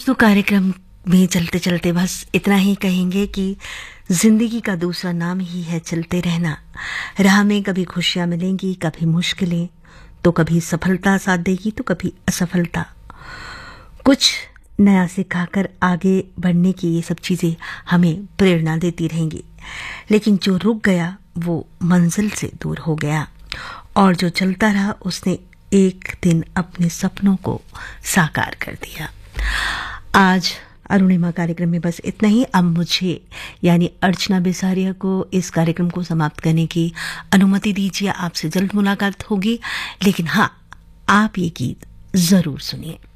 तो कार्यक्रम में चलते चलते बस इतना ही कहेंगे कि जिंदगी का दूसरा नाम ही है चलते रहना। राह में कभी खुशियां मिलेंगी, कभी मुश्किलें, तो कभी सफलता साथ देगी तो कभी असफलता। कुछ नया सिखाकर आगे बढ़ने की ये सब चीजें हमें प्रेरणा देती रहेंगी। लेकिन जो रुक गया वो मंजिल से दूर हो गया, और जो चलता रहा उसने एक दिन अपने सपनों को साकार कर दिया। आज अरुणिमा कार्यक्रम में बस इतना ही। अब मुझे यानी अर्चना बिसारिया को इस कार्यक्रम को समाप्त करने की अनुमति दीजिए। आपसे जल्द मुलाकात होगी, लेकिन हाँ, आप ये गीत जरूर सुनिए।